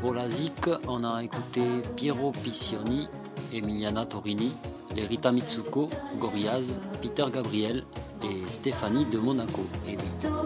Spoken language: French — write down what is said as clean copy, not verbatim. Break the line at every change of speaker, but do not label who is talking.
Pour la zik, on a écouté Piero Piccioni, Emiliana Torini, les Rita Mitsuko, Gorillaz, Peter Gabriel et Stéphanie de Monaco. Et oui.